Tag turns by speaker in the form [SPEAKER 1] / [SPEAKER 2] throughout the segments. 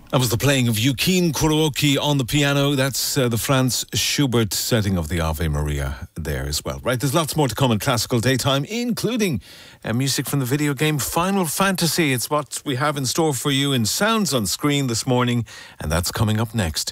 [SPEAKER 1] That was the playing of Yukine Kuroki on the piano. That's the Franz Schubert setting of the Ave Maria there as well. Right, there's lots more to come in Classical Daytime, including music from the video game Final Fantasy. It's what we have in store for you in Sounds on Screen this morning, and that's coming up next.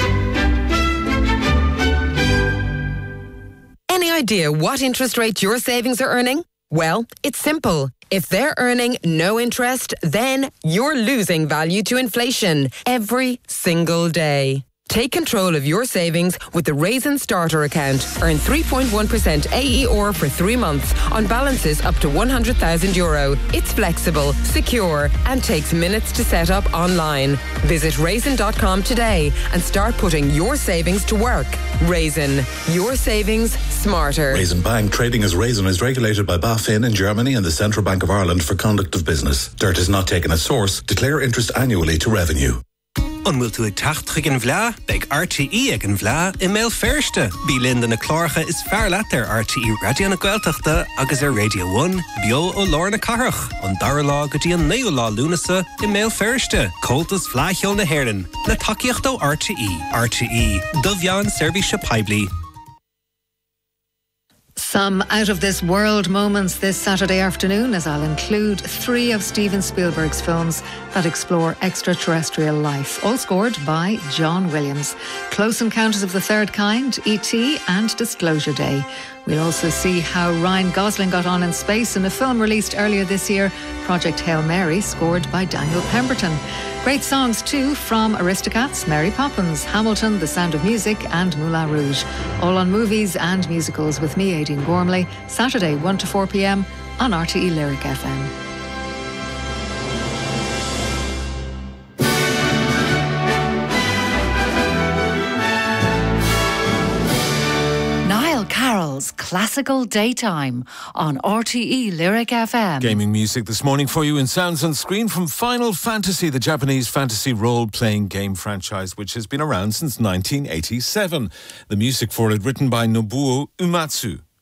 [SPEAKER 2] Any idea what interest rate your savings are earning? Well, it's simple. If they're earning no interest, then you're losing value to inflation every single day. Take control of your savings with the Raisin Starter account. Earn 3.1% AER for 3 months on balances up to €100,000. It's flexible, secure, and takes minutes to set up online. Visit raisin.com today and start putting your savings to work. Raisin, your savings smarter.
[SPEAKER 3] Raisin Bank, trading as Raisin, is regulated by BaFin in Germany and the Central Bank of Ireland for conduct of business. Dirt is not taken as source. Declare interest annually to revenue.
[SPEAKER 4] An bhfuil tú ag teacht an bhleá, beag RTE ag an bhleá I mail firste. Bí Linda na Clárcha is fear leat ar RTE Radio na Gaeltachta agus ar Radio 1, bio ó Lorna Carach. An dara lá go dtí an naoú lá lúnasa I mail firste. Coltas flaithol na Héireann. Na takeíocht ó RTE. RTE, do bhean service peibli.
[SPEAKER 5] Some out-of-this-world moments this Saturday afternoon, as I'll include 3 of Steven Spielberg's films that explore extraterrestrial life, all scored by John Williams. Close Encounters of the Third Kind, E.T. and Disclosure Day. We'll also see how Ryan Gosling got on in space in a film released earlier this year, Project Hail Mary, scored by Daniel Pemberton. Great songs too from Aristocats, Mary Poppins, Hamilton, The Sound of Music and Moulin Rouge. All on movies and musicals with me, Aideen Gormley, Saturday 1 to 4 p.m. on RTE Lyric FM.
[SPEAKER 6] Carol's Classical Daytime on RTE Lyric FM.
[SPEAKER 1] Gaming music this morning for you in Sounds on Screen from Final Fantasy, the Japanese fantasy role-playing game franchise which has been around since 1987. The music for it written by Nobuo Uematsu.